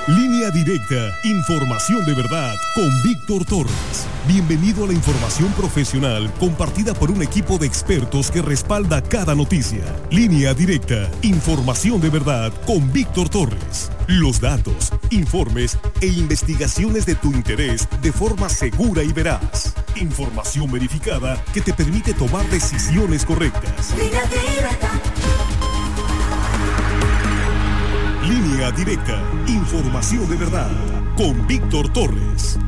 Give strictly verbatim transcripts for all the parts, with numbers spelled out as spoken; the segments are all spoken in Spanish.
Línea Directa, información de verdad con Víctor Torres. Bienvenido a la información profesional compartida por un equipo de expertos que respalda cada noticia. Línea Directa, información de verdad con Víctor Torres. Los datos, informes e investigaciones de tu interés de forma segura y veraz. Información verificada que te permite tomar decisiones correctas. Línea Directa. Línea Directa, información de verdad, con Víctor Torres.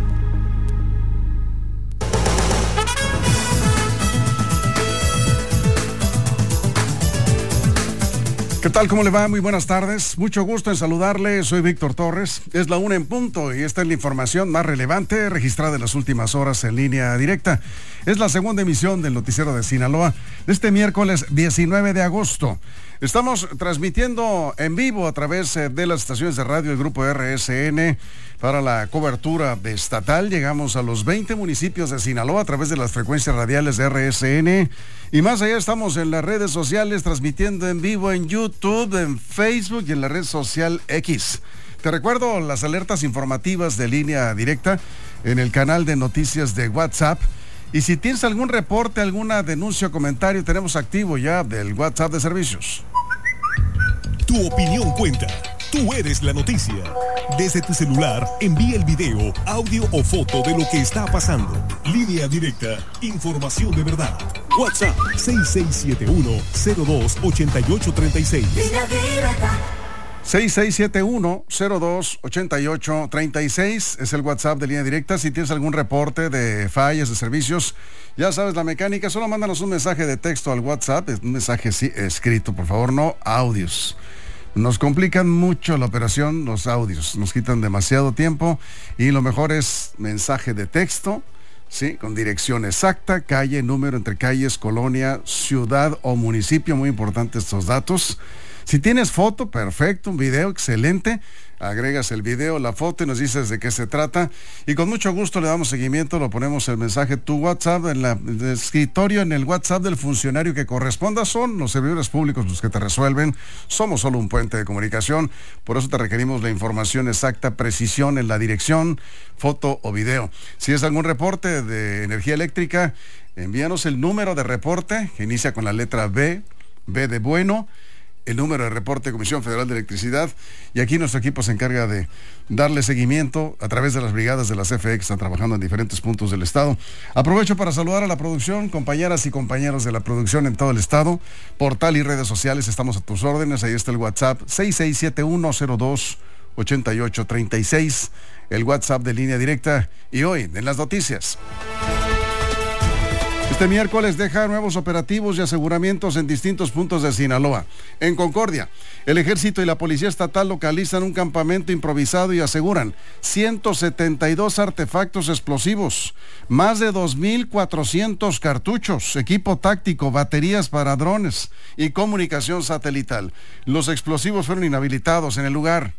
¿Qué tal? ¿Cómo le va? Muy buenas tardes. Mucho gusto en saludarle. Soy Víctor Torres. Es la una en punto y esta es la información más relevante registrada en las últimas horas en Línea Directa. Es la segunda emisión del Noticiero de Sinaloa de este miércoles diecinueve de agosto. Estamos transmitiendo en vivo a través de las estaciones de radio del Grupo R S N para la cobertura de estatal. Llegamos a los veinte municipios de Sinaloa a través de las frecuencias radiales de R S N. Y más allá estamos en las redes sociales transmitiendo en vivo en YouTube, en Facebook y en la red social X. Te recuerdo las alertas informativas de Línea Directa en el canal de noticias de WhatsApp. Y si tienes algún reporte, alguna denuncia o comentario, tenemos activo ya del WhatsApp de servicios. Tu opinión cuenta. Tú eres la noticia. Desde tu celular, envía el video, audio o foto de lo que está pasando. Línea Directa, información de verdad. WhatsApp seis seis siete uno, cero dos, ocho ocho tres seis. Línea Directa. seis seis siete uno, cero dos, ocho ocho tres seis es el WhatsApp de Línea Directa. Si tienes algún reporte de fallas de servicios, ya sabes la mecánica, solo mándanos un mensaje de texto al WhatsApp, un mensaje sí escrito, por favor, no audios. Nos complican mucho la operación los audios, nos quitan demasiado tiempo y lo mejor es mensaje de texto, sí, con dirección exacta, calle, número entre calles, colonia, ciudad o municipio, muy importantes estos datos. Si tienes foto, perfecto, un video, excelente. Agregas el video, la foto y nos dices de qué se trata. Y con mucho gusto le damos seguimiento, lo ponemos el mensaje, tu WhatsApp, en la, el escritorio, en el WhatsApp del funcionario que corresponda. Son los servidores públicos los que te resuelven. Somos solo un puente de comunicación. Por eso te requerimos la información exacta, precisión en la dirección, foto o video. Si es algún reporte de energía eléctrica, envíanos el número de reporte que inicia con la letra B, B de bueno, el número de reporte de Comisión Federal de Electricidad, y aquí nuestro equipo se encarga de darle seguimiento a través de las brigadas de la C F E que están trabajando en diferentes puntos del estado. Aprovecho para saludar a la producción, compañeras y compañeros de la producción en todo el estado, portal y redes sociales, estamos a tus órdenes. Ahí está el WhatsApp seis seis siete uno, cero dos, ocho ocho tres seis, el WhatsApp de Línea Directa. Y hoy en las noticias, este miércoles deja nuevos operativos y aseguramientos en distintos puntos de Sinaloa. En Concordia, el Ejército y la Policía Estatal localizan un campamento improvisado y aseguran ciento setenta y dos artefactos explosivos, más de dos mil cuatrocientos cartuchos, equipo táctico, baterías para drones y comunicación satelital. Los explosivos fueron inhabilitados en el lugar.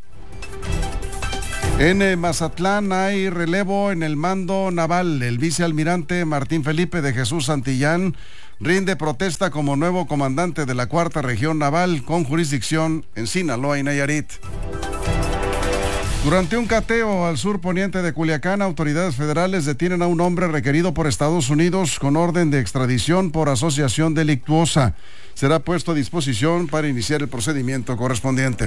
En Mazatlán hay relevo en el mando naval. El vicealmirante Martín Felipe de Jesús Santillán rinde protesta como nuevo comandante de la Cuarta Región Naval con jurisdicción en Sinaloa y Nayarit. Durante un cateo al sur poniente de Culiacán, autoridades federales detienen a un hombre requerido por Estados Unidos con orden de extradición por asociación delictuosa. Será puesto a disposición para iniciar el procedimiento correspondiente.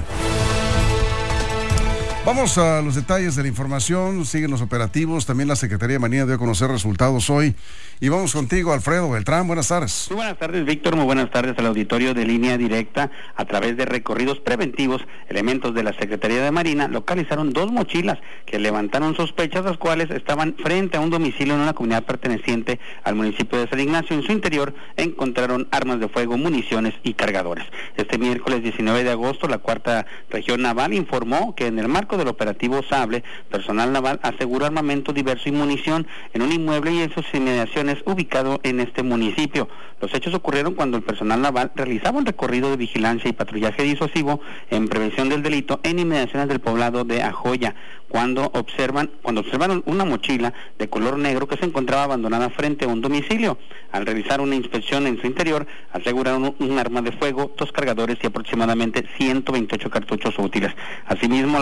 Vamos a los detalles de la información. Siguen los operativos. También la Secretaría de Marina dio a conocer resultados hoy. Y vamos contigo, Alfredo Beltrán. Buenas tardes. Muy buenas tardes, Víctor. Muy buenas tardes al auditorio de Línea Directa. A través de recorridos preventivos, elementos de la Secretaría de Marina localizaron dos mochilas que levantaron sospechas, las cuales estaban frente a un domicilio en una comunidad perteneciente al municipio de San Ignacio. En su interior encontraron armas de fuego, municiones y cargadores. Este miércoles diecinueve de agosto, la Cuarta Región Naval informó que en el marco del operativo Sable, personal naval aseguró armamento diverso y munición en un inmueble y en sus inmediaciones ubicado en este municipio. Los hechos ocurrieron cuando el personal naval realizaba un recorrido de vigilancia y patrullaje disuasivo en prevención del delito en inmediaciones del poblado de Ajoya, cuando observan cuando observaron una mochila de color negro que se encontraba abandonada frente a un domicilio. Al realizar una inspección en su interior, aseguraron un, un arma de fuego, dos cargadores y aproximadamente ciento veintiocho cartuchos útiles. Asimismo, al recorrer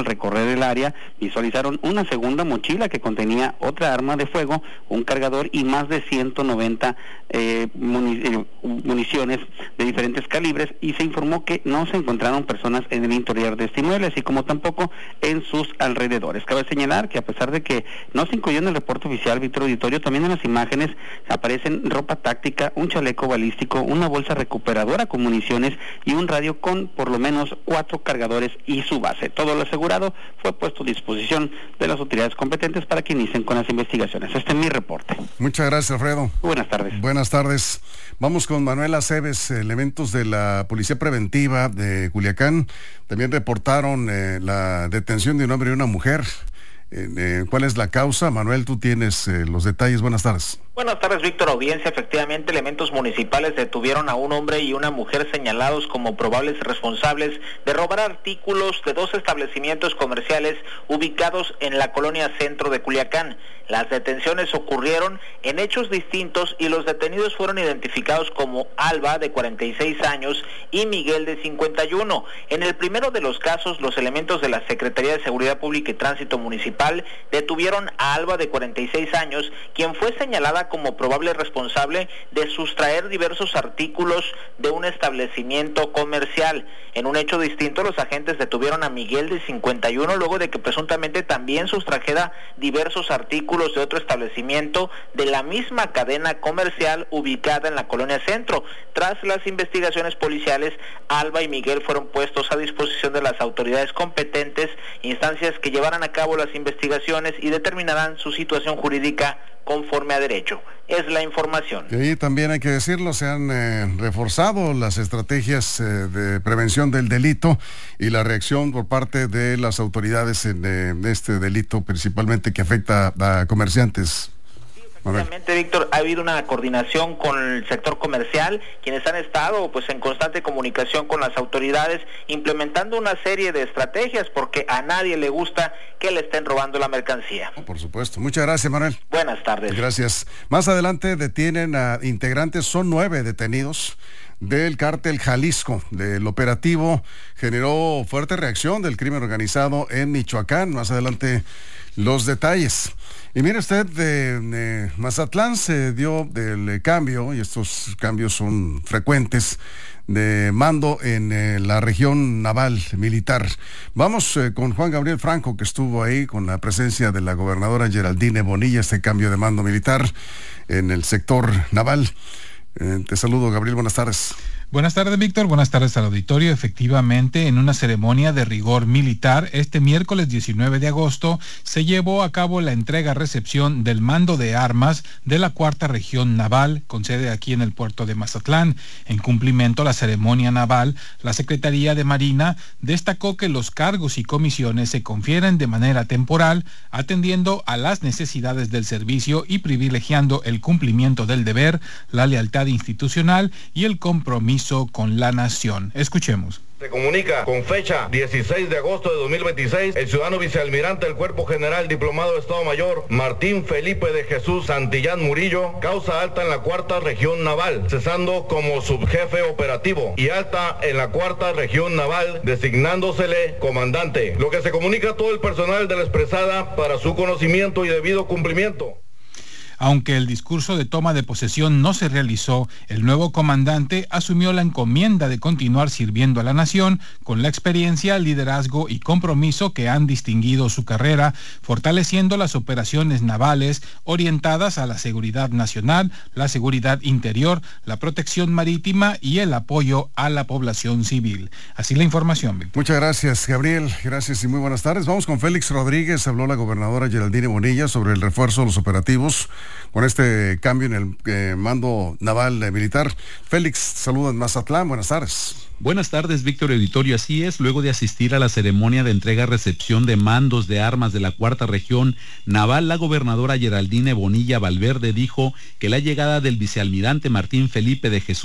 recorrer el área visualizaron una segunda mochila que contenía otra arma de fuego, un cargador y más de ciento noventa eh, muni eh, municiones de diferentes calibres, y se informó que no se encontraron personas en el interior de este inmueble, así como tampoco en sus alrededores. Cabe señalar que a pesar de que no se incluyó en el reporte oficial, Víctor Auditorio, también en las imágenes aparecen ropa táctica, un chaleco balístico, una bolsa recuperadora con municiones y un radio con por lo menos cuatro cargadores y su base. Todo lo asegurado fue puesto a disposición de las autoridades competentes para que inicien con las investigaciones. Este es mi reporte. Muchas gracias, Alfredo. Buenas tardes. Buenas tardes. Vamos con Manuel Aceves. Elementos de la Policía Preventiva de Culiacán también reportaron eh, la detención de un hombre y una mujer. Eh, eh, ¿Cuál es la causa? Manuel, tú tienes eh, los detalles. Buenas tardes. Buenas tardes, Víctor. Audiencia. Efectivamente, elementos municipales detuvieron a un hombre y una mujer señalados como probables responsables de robar artículos de dos establecimientos comerciales ubicados en la colonia centro de Culiacán. Las detenciones ocurrieron en hechos distintos y los detenidos fueron identificados como Alba, de cuarenta y seis años, y Miguel, de cincuenta y uno. En el primero de los casos, los elementos de la Secretaría de Seguridad Pública y Tránsito Municipal detuvieron a Alba, de cuarenta y seis años, quien fue señalada como probable responsable de sustraer diversos artículos de un establecimiento comercial. En un hecho distinto, los agentes detuvieron a Miguel, de cincuenta y uno, luego de que presuntamente también sustrajera diversos artículos de otro establecimiento de la misma cadena comercial ubicada en la colonia centro. Tras las investigaciones policiales, Alba y Miguel fueron puestos a disposición de las autoridades competentes, instancias que llevarán a cabo las investigaciones y determinarán su situación jurídica conforme a derecho. Es la información. Y ahí también hay que decirlo, se han eh, reforzado las estrategias eh, de prevención del delito y la reacción por parte de las autoridades en eh, este delito, principalmente que afecta a comerciantes. Efectivamente, Víctor, ha habido una coordinación con el sector comercial, quienes han estado pues en constante comunicación con las autoridades, implementando una serie de estrategias, porque a nadie le gusta que le estén robando la mercancía. Oh, por supuesto. Muchas gracias, Manuel. Buenas tardes. Gracias. Más adelante detienen a integrantes, son nueve detenidos del cártel Jalisco. Del operativo generó fuerte reacción del crimen organizado en Michoacán. Más adelante los detalles. Y mire usted, de, de Mazatlán se dio el cambio, y estos cambios son frecuentes, de mando en eh, la región naval militar. Vamos eh, con Juan Gabriel Franco, que estuvo ahí con la presencia de la gobernadora Geraldine Bonilla, este cambio de mando militar en el sector naval. Eh, te saludo, Gabriel, buenas tardes. Buenas tardes, Víctor. Buenas tardes al auditorio. Efectivamente, en una ceremonia de rigor militar, este miércoles diecinueve de agosto, se llevó a cabo la entrega-recepción del mando de armas de la Cuarta Región Naval, con sede aquí en el puerto de Mazatlán. En cumplimiento a la ceremonia naval, la Secretaría de Marina destacó que los cargos y comisiones se confieren de manera temporal, atendiendo a las necesidades del servicio y privilegiando el cumplimiento del deber, la lealtad institucional y el compromiso con la nación. Escuchemos. Se comunica con fecha dieciséis de agosto de dos mil veintiséis, el ciudadano vicealmirante del Cuerpo General Diplomado de Estado Mayor, Martín Felipe de Jesús Santillán Murillo, causa alta en la Cuarta Región Naval, cesando como subjefe operativo, y alta en la Cuarta Región Naval, designándosele comandante. Lo que se comunica a todo el personal de la expresada para su conocimiento y debido cumplimiento. Aunque el discurso de toma de posesión no se realizó, el nuevo comandante asumió la encomienda de continuar sirviendo a la nación con la experiencia, liderazgo y compromiso que han distinguido su carrera, fortaleciendo las operaciones navales orientadas a la seguridad nacional, la seguridad interior, la protección marítima y el apoyo a la población civil. Así la información, Víctor. Muchas gracias, Gabriel. Gracias y muy buenas tardes. Vamos con Félix Rodríguez. Habló la gobernadora Geraldine Bonilla sobre el refuerzo de los operativos con este cambio en el eh, mando naval eh, militar. Félix, saluda en Mazatlán, buenas tardes. Buenas tardes, Víctor Auditorio. Así es, luego de asistir a la ceremonia de entrega-recepción de mandos de armas de la Cuarta Región Naval, la gobernadora Geraldine Bonilla Valverde dijo que la llegada del vicealmirante Martín Felipe de Jesús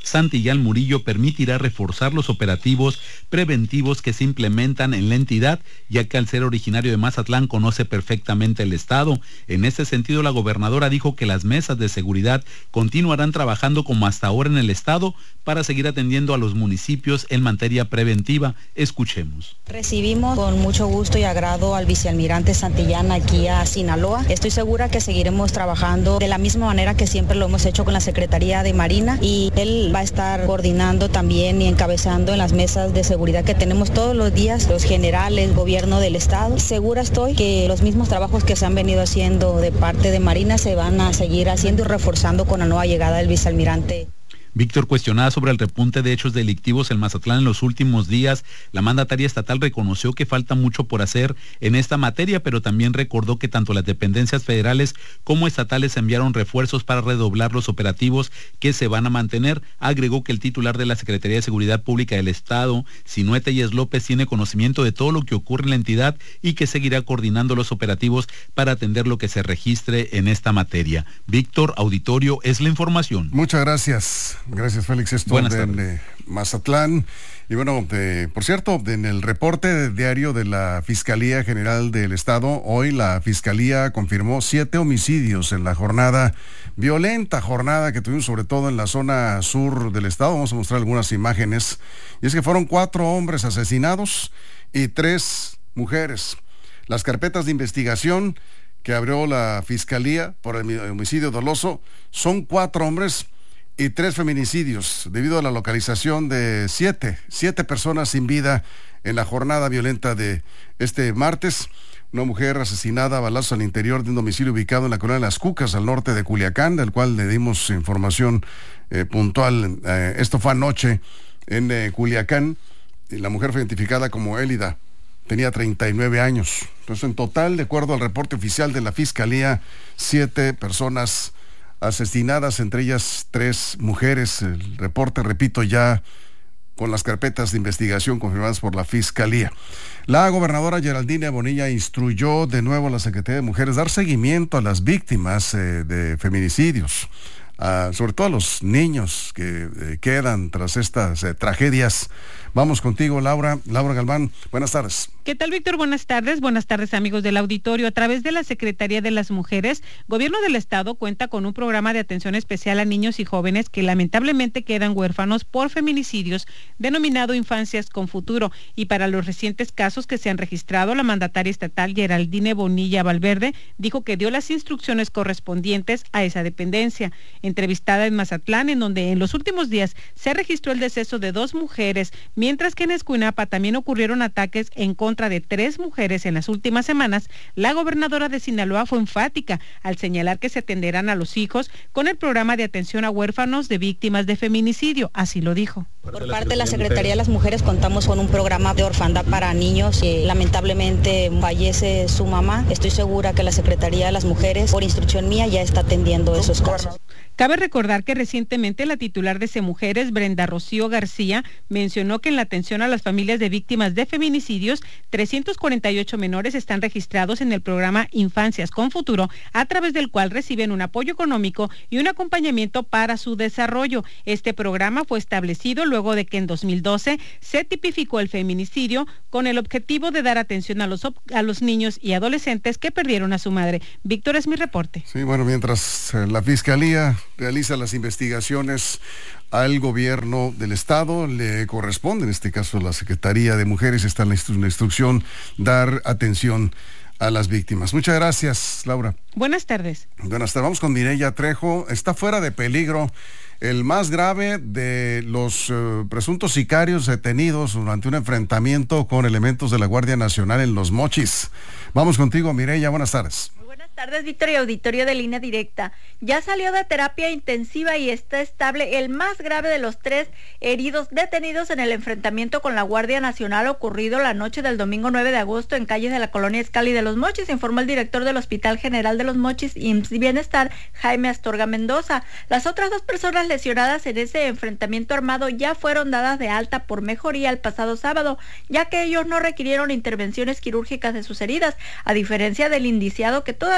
Santillán Murillo permitirá reforzar los operativos preventivos que se implementan en la entidad, ya que al ser originario de Mazatlán conoce perfectamente el estado. En este sentido, la gobernadora dijo que las mesas de seguridad continuarán trabajando como hasta ahora en el estado para seguir atendiendo a los municipios en materia preventiva. Escuchemos. Recibimos con mucho gusto y agrado al vicealmirante Santillán aquí a Sinaloa. Estoy segura que seguiremos trabajando de la misma manera que siempre lo hemos hecho con la Secretaría de Marina, y él va a estar coordinando también y encabezando en las mesas de seguridad que tenemos todos los días, los generales, gobierno del estado. Segura estoy que los mismos trabajos que se han venido haciendo de parte de Marina se van a seguir haciendo y reforzando con la nueva llegada del vicealmirante. Víctor, cuestionada sobre el repunte de hechos delictivos en Mazatlán en los últimos días, la mandataria estatal reconoció que falta mucho por hacer en esta materia, pero también recordó que tanto las dependencias federales como estatales enviaron refuerzos para redoblar los operativos que se van a mantener. Agregó que el titular de la Secretaría de Seguridad Pública del Estado, Sinué Telles López, tiene conocimiento de todo lo que ocurre en la entidad y que seguirá coordinando los operativos para atender lo que se registre en esta materia. Víctor, auditorio, es la información. Muchas gracias. Gracias, Félix. Esto Buenas de tardes. Mazatlán. Y bueno, de, por cierto, en el reporte diario de la Fiscalía General del Estado, hoy la Fiscalía confirmó siete homicidios en la jornada, violenta jornada que tuvimos sobre todo en la zona sur del Estado. Vamos a mostrar algunas imágenes. Y es que fueron cuatro hombres asesinados y tres mujeres. Las carpetas de investigación que abrió la Fiscalía por el homicidio doloso son cuatro hombres y tres feminicidios, debido a la localización de siete, siete personas sin vida en la jornada violenta de este martes. Una mujer asesinada a balazos al interior de un domicilio ubicado en la colonia Las Cucas, al norte de Culiacán, del cual le dimos información eh, puntual. Eh, esto fue anoche en eh, Culiacán, y la mujer fue identificada como Élida. Tenía treinta y nueve años. Entonces, en total, de acuerdo al reporte oficial de la Fiscalía, siete personas asesinadas, entre ellas tres mujeres. El reporte, repito, ya con las carpetas de investigación confirmadas por la Fiscalía. La gobernadora Geraldine Bonilla instruyó de nuevo a la Secretaría de Mujeres dar seguimiento a las víctimas eh, de feminicidios, a, sobre todo a los niños que eh, quedan tras estas eh, tragedias. Vamos contigo, Laura. Laura Galván, buenas tardes. ¿Qué tal, Víctor? Buenas tardes. Buenas tardes, amigos del auditorio. A través de la Secretaría de las Mujeres, Gobierno del Estado cuenta con un programa de atención especial a niños y jóvenes que lamentablemente quedan huérfanos por feminicidios, denominado Infancias con Futuro. Y para los recientes casos que se han registrado, la mandataria estatal Geraldine Bonilla Valverde dijo que dio las instrucciones correspondientes a esa dependencia. Entrevistada en Mazatlán, en donde en los últimos días se registró el deceso de dos mujeres, mientras que en Escuinapa también ocurrieron ataques en contra de tres mujeres en las últimas semanas, la gobernadora de Sinaloa fue enfática al señalar que se atenderán a los hijos con el programa de atención a huérfanos de víctimas de feminicidio. Así lo dijo. Por parte de la Secretaría de las Mujeres contamos con un programa de orfandad para niños que lamentablemente fallece su mamá. Estoy segura que la Secretaría de las Mujeres, por instrucción mía, ya está atendiendo esos casos. Cabe recordar que recientemente la titular de CEMujeres, Brenda Rocío García, mencionó que en la atención a las familias de víctimas de feminicidios, trescientos cuarenta y ocho menores están registrados en el programa Infancias con Futuro, a través del cual reciben un apoyo económico y un acompañamiento para su desarrollo. Este programa fue establecido luego de que en dos mil doce se tipificó el feminicidio con el objetivo de dar atención a los, a los niños y adolescentes que perdieron a su madre. Víctor, es mi reporte. Sí, bueno, mientras eh, la Fiscalía realiza las investigaciones al gobierno del estado, le corresponde en este caso a la Secretaría de Mujeres, está en la instru- instrucción dar atención a las víctimas. Muchas gracias, Laura. Buenas tardes. Buenas tardes. Vamos con Mireya Trejo. Está fuera de peligro el más grave de los uh, presuntos sicarios detenidos durante un enfrentamiento con elementos de la Guardia Nacional en Los Mochis. Vamos contigo, Mireya. Buenas tardes. Buenas tardes, Víctor, y auditorio de Línea Directa. Ya salió de terapia intensiva y está estable el más grave de los tres heridos detenidos en el enfrentamiento con la Guardia Nacional ocurrido la noche del domingo nueve de agosto en calles de la colonia Escali de Los Mochis, informó el director del Hospital General de Los Mochis I M S S y Bienestar, Jaime Astorga Mendoza. Las otras dos personas lesionadas en ese enfrentamiento armado ya fueron dadas de alta por mejoría el pasado sábado, ya que ellos no requirieron intervenciones quirúrgicas de sus heridas, a diferencia del indiciado que todavía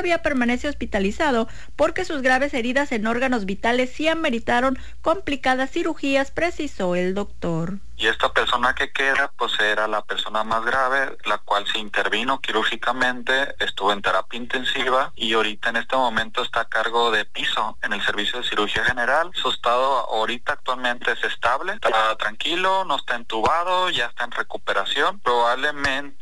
todavía permanece hospitalizado porque sus graves heridas en órganos vitales sí ameritaron complicadas cirugías, precisó el doctor. Y esta persona que queda, pues era la persona más grave, la cual se intervino quirúrgicamente, estuvo en terapia intensiva y ahorita en este momento está a cargo de piso en el servicio de cirugía general. Su estado ahorita actualmente es estable, está tranquilo, no está entubado, ya está en recuperación, probablemente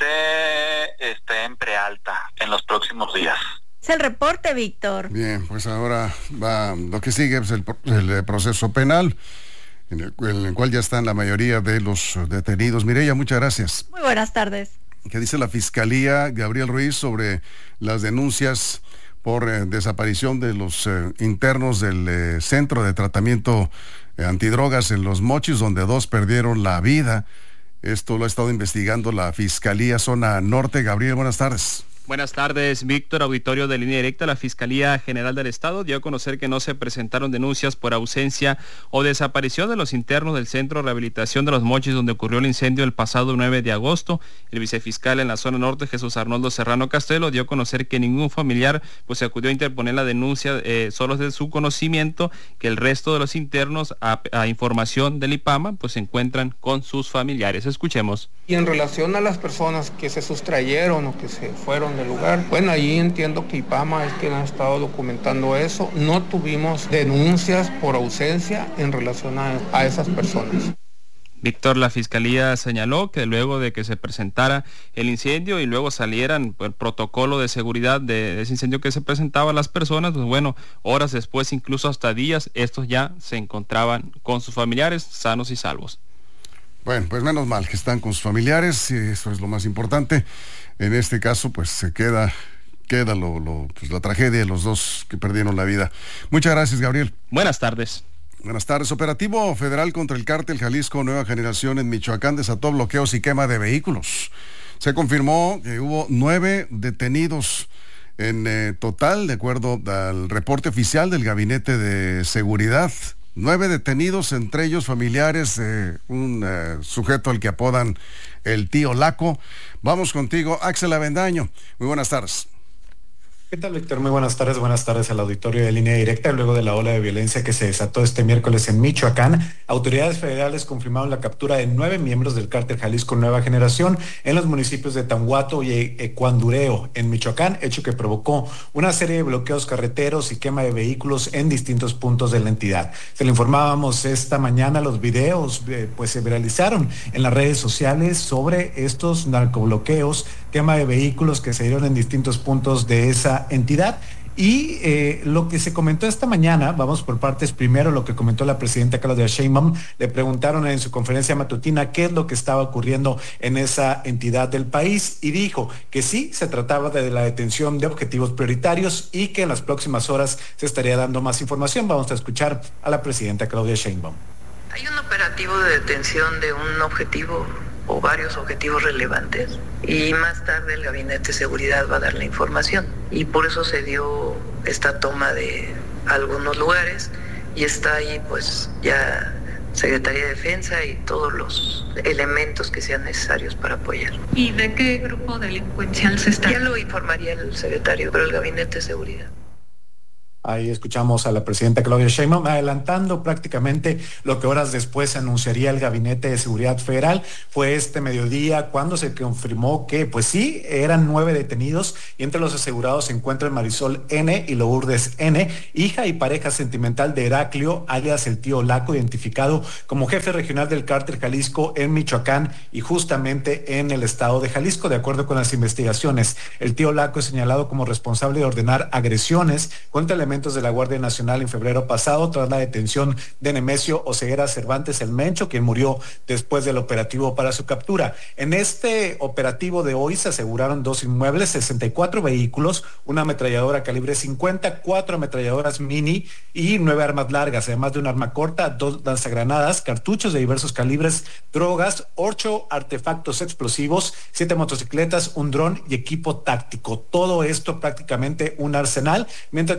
esté en prealta en los próximos días. Es el reporte, Víctor. Bien, pues ahora va lo que sigue, es el, el proceso penal, en el, en el cual ya están la mayoría de los detenidos. Mireya, muchas gracias. Muy buenas tardes. ¿Qué dice la Fiscalía, Gabriel Ruiz, sobre las denuncias por eh, desaparición de los eh, internos del eh, Centro de Tratamiento eh, Antidrogas en Los Mochis, donde dos perdieron la vida? Esto lo ha estado investigando la Fiscalía Zona Norte. Gabriel, buenas tardes. Buenas tardes, Víctor. Auditorio de Línea Directa. La Fiscalía General del Estado dio a conocer que no se presentaron denuncias por ausencia o desaparición de los internos del Centro de Rehabilitación de Los Mochis, donde ocurrió el incendio el pasado nueve de agosto. El vicefiscal en la zona norte, Jesús Arnoldo Serrano Castelo, dio a conocer que ningún familiar pues se acudió a interponer la denuncia, eh, solo es de su conocimiento que el resto de los internos, a, a información del IPAMA, pues se encuentran con sus familiares. Escuchemos. Y en relación a las personas que se sustrayeron o que se fueron del lugar, bueno, ahí entiendo que IPAMA es quien ha estado documentando eso. No tuvimos denuncias por ausencia en relación a, a esas personas. Víctor, la Fiscalía señaló que luego de que se presentara el incendio y luego salieran el protocolo de seguridad de, de ese incendio que se presentaba a las personas, pues bueno, horas después, incluso hasta días, estos ya se encontraban con sus familiares sanos y salvos. Bueno, pues menos mal que están con sus familiares, y eso es lo más importante. En este caso, pues se queda, queda lo, lo, pues, la tragedia de los dos que perdieron la vida. Muchas gracias, Gabriel. Buenas tardes. Buenas tardes. Operativo federal contra el cártel Jalisco Nueva Generación en Michoacán desató bloqueos y quema de vehículos. Se confirmó que hubo nueve detenidos en eh, total, de acuerdo al reporte oficial del Gabinete de Seguridad. Nueve detenidos, entre ellos familiares de un uh, sujeto al que apodan el tío Laco. Vamos contigo, Axel Avendaño. Muy buenas tardes. ¿Qué tal, Víctor? Muy buenas tardes, buenas tardes al auditorio de Línea Directa. Luego de la ola de violencia que se desató este miércoles en Michoacán, autoridades federales confirmaron la captura de nueve miembros del cártel Jalisco Nueva Generación en los municipios de Tanhuato y Ecuandureo, en Michoacán, hecho que provocó una serie de bloqueos carreteros y quema de vehículos en distintos puntos de la entidad. Se le informábamos esta mañana, los videos eh, pues se viralizaron en las redes sociales sobre estos narcobloqueos, quema de vehículos que se dieron en distintos puntos de esa entidad. Y eh, lo que se comentó esta mañana, vamos por partes. Primero, lo que comentó la presidenta Claudia Sheinbaum. Le preguntaron en su conferencia matutina qué es lo que estaba ocurriendo en esa entidad del país y dijo que sí, se trataba de la detención de objetivos prioritarios y que en las próximas horas se estaría dando más información. Vamos a escuchar a la presidenta Claudia Sheinbaum. Hay un operativo de detención de un objetivo o varios objetivos relevantes y más tarde el Gabinete de Seguridad va a dar la información y por eso se dio esta toma de algunos lugares y está ahí pues ya Secretaría de Defensa y todos los elementos que sean necesarios para apoyar. ¿Y de qué grupo delincuencial se está? Ya lo informaría el secretario, pero el Gabinete de Seguridad. Ahí escuchamos a la presidenta Claudia Sheinbaum adelantando prácticamente lo que horas después anunciaría el Gabinete de Seguridad Federal. Fue este mediodía cuando se confirmó que, pues sí, eran nueve detenidos y entre los asegurados se encuentran Marisol N. y Lourdes N., hija y pareja sentimental de Heraclio, alias el tío Laco, identificado como jefe regional del cártel Jalisco en Michoacán y justamente en el estado de Jalisco. De acuerdo con las investigaciones, el tío Laco es señalado como responsable de ordenar agresiones contra elementos de la Guardia Nacional en febrero pasado tras la detención de Nemesio Oseguera Cervantes el Mencho, quien murió después del operativo para su captura. En este operativo de hoy se aseguraron dos inmuebles, sesenta y cuatro vehículos, una ametralladora calibre cincuenta, cuatro ametralladoras mini y nueve armas largas, además de un arma corta, dos lanzagranadas, cartuchos de diversos calibres, drogas, ocho artefactos explosivos, siete motocicletas, un dron y equipo táctico. Todo esto prácticamente un arsenal, mientras que los detenidos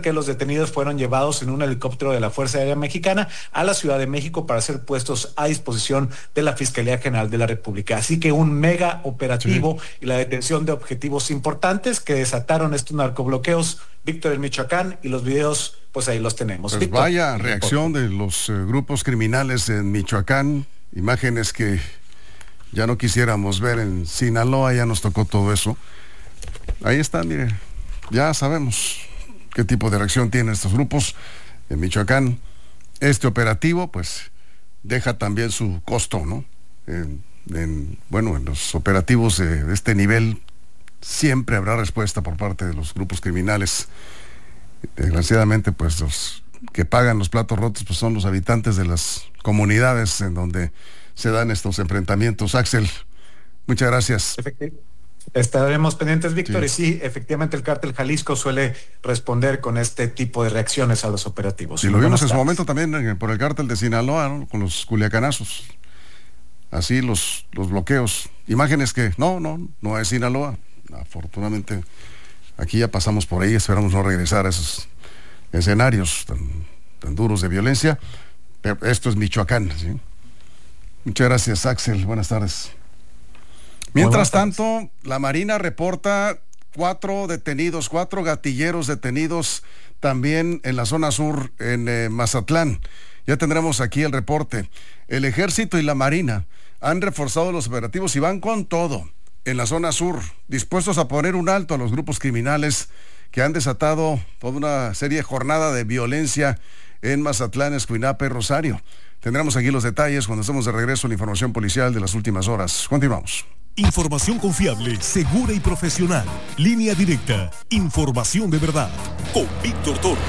detenidos fueron llevados en un helicóptero de la Fuerza Aérea Mexicana a la Ciudad de México para ser puestos a disposición de la Fiscalía General de la República. Así que un mega operativo sí. y la detención de objetivos importantes que desataron estos narcobloqueos, Víctor, en Michoacán, y los videos, pues ahí los tenemos. Pues Víctor, vaya reacción de los eh, grupos criminales en Michoacán, imágenes que ya no quisiéramos ver en Sinaloa, ya nos tocó todo eso. Ahí está, mire, ya sabemos qué tipo de reacción tienen estos grupos en Michoacán. Este operativo, pues, deja también su costo, ¿no? En, en, bueno, en los operativos de, de este nivel siempre habrá respuesta por parte de los grupos criminales. Desgraciadamente, pues, los que pagan los platos rotos, pues, son los habitantes de las comunidades en donde se dan estos enfrentamientos. Axel, muchas gracias. Estaremos pendientes, Víctor, sí. y sí, efectivamente el cártel Jalisco suele responder con este tipo de reacciones a los operativos. Y lo vimos en su momento también eh, por el cártel de Sinaloa, ¿no? Con los culiacanazos. Así los, los bloqueos. Imágenes que, no, no, no es Sinaloa. Afortunadamente, aquí ya pasamos por ahí, esperamos no regresar a esos escenarios tan, tan duros de violencia. Pero esto es Michoacán, ¿sí? Muchas gracias, Axel. Buenas tardes. Mientras tanto, la Marina reporta cuatro detenidos, cuatro gatilleros detenidos también en la zona sur, en eh, Mazatlán. Ya tendremos aquí el reporte. El Ejército y la Marina han reforzado los operativos y van con todo en la zona sur, dispuestos a poner un alto a los grupos criminales que han desatado toda una serie de jornada de violencia en Mazatlán, Escuinapa y Rosario. Tendremos aquí los detalles cuando estemos de regreso en la información policial de las últimas horas. Continuamos. Información confiable, segura y profesional. Línea directa. Información de verdad. Con Víctor Torres.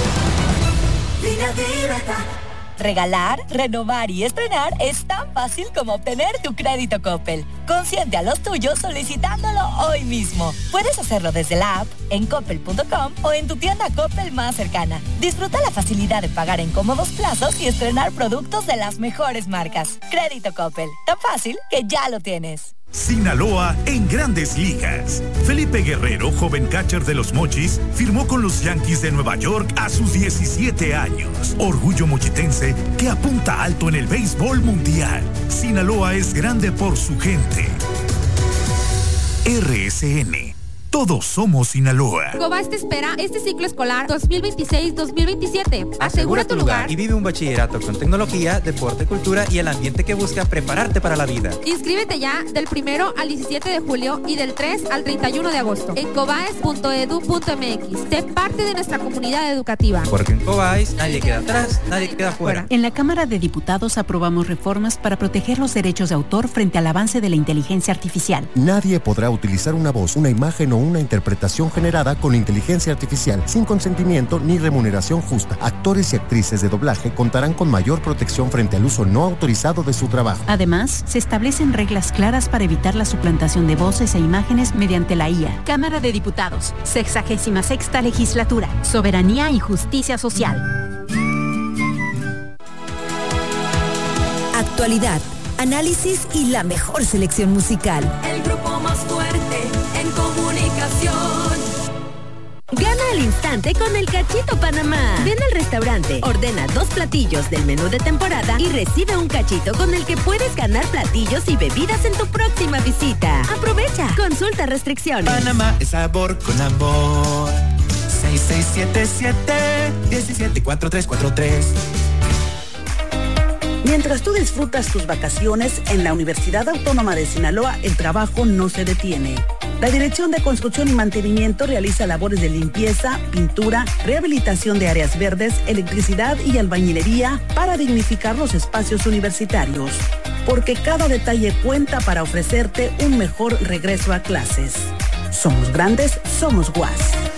Línea directa. Regalar, renovar y estrenar es tan fácil como obtener tu crédito Coppel. Consiente a los tuyos solicitándolo hoy mismo. Puedes hacerlo desde la app, en coppel punto com o en tu tienda Coppel más cercana. Disfruta la facilidad de pagar en cómodos plazos y estrenar productos de las mejores marcas. Crédito Coppel, tan fácil que ya lo tienes. Sinaloa en Grandes Ligas. Felipe Guerrero, joven catcher de los Mochis, firmó con los Yankees de Nueva York a sus diecisiete años. Orgullo mochitense que apunta alto en el béisbol mundial. Sinaloa es grande por su gente. R S N. Todos somos Sinaloa. Cobás te espera este ciclo escolar dos mil veintiséis dos mil veintisiete. Asegura tu lugar y vive un bachillerato con tecnología, deporte, cultura y el ambiente que busca prepararte para la vida. Inscríbete ya del primero al diecisiete de julio y del tres al treinta y uno de agosto en cobaes punto edu punto m x. Sé parte de nuestra comunidad educativa. Porque en Cobaes nadie queda atrás, nadie queda fuera. En la Cámara de Diputados aprobamos reformas para proteger los derechos de autor frente al avance de la inteligencia artificial. Nadie podrá utilizar una voz, una imagen o una interpretación generada con inteligencia artificial sin consentimiento ni remuneración justa. Actores y actrices de doblaje contarán con mayor protección frente al uso no autorizado de su trabajo. Además, se establecen reglas claras para evitar la suplantación de voces e imágenes mediante la I A. Cámara de Diputados, sexagésima sexta legislatura, soberanía y justicia social. Actualidad, análisis y la mejor selección musical. El grupo más fuerte en comunicación. Gana al instante con el Cachito Panamá. Ven al restaurante, ordena dos platillos del menú de temporada y recibe un cachito con el que puedes ganar platillos y bebidas en tu próxima visita. Aprovecha. Consulta restricciones. Panamá es sabor con amor. seis seis siete siete, uno siete cuatro tres cuatro tres. Mientras tú disfrutas tus vacaciones, en la Universidad Autónoma de Sinaloa el trabajo no se detiene. La Dirección de Construcción y Mantenimiento realiza labores de limpieza, pintura, rehabilitación de áreas verdes, electricidad y albañilería para dignificar los espacios universitarios. Porque cada detalle cuenta para ofrecerte un mejor regreso a clases. Somos grandes, somos U A S.